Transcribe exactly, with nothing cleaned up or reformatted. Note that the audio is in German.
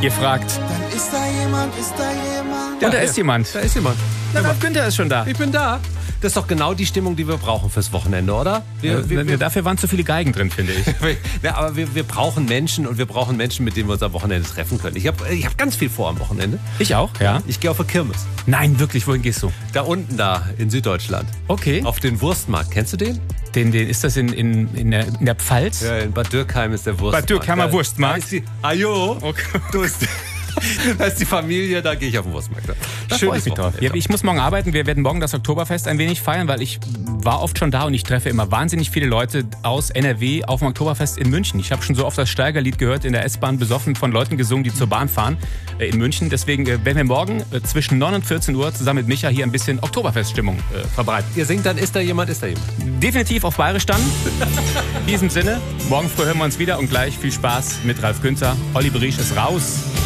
Ihr fragt. Dann ist da jemand, ist da jemand. Ja, und da ist jemand. Da ist jemand. Na, Ralf Günther ist schon da. Ich bin da. Das ist doch genau die Stimmung, die wir brauchen fürs Wochenende, oder? Wir, wir, wir, dafür waren zu viele Geigen drin, finde ich. Ja, aber wir, wir brauchen Menschen und wir brauchen Menschen, mit denen wir uns am Wochenende treffen können. Ich habe ich hab ganz viel vor am Wochenende. Ich auch, ja. Ich gehe auf eine Kirmes. Nein, wirklich, wohin gehst du? Da unten da in Süddeutschland. Okay. Auf den Wurstmarkt. Kennst du den? Den, den, ist das in, in, in, der, in der Pfalz? Ja, in Bad Dürkheim ist der Wurstmarkt. Bad Dürkheimer Wurstmarkt. Da ist die, ajo, Okay. du bist... Da ist die Familie, da gehe ich auf den Wurstmarkt. Da freue ich mich drauf. Ja, ich muss morgen arbeiten. Wir werden morgen das Oktoberfest ein wenig feiern, weil ich war oft schon da und ich treffe immer wahnsinnig viele Leute aus N R W auf dem Oktoberfest in München. Ich habe schon so oft das Steigerlied gehört, in der S-Bahn besoffen von Leuten gesungen, die zur Bahn fahren äh, in München. Deswegen äh, werden wir morgen äh, zwischen neun und vierzehn Uhr zusammen mit Micha hier ein bisschen Oktoberfeststimmung äh, verbreiten. Ihr singt dann, ist da jemand, ist da jemand? Definitiv auf Bayerisch dann. In diesem Sinne, morgen früh hören wir uns wieder und gleich viel Spaß mit Ralf Günther. Olli Briesch ist raus.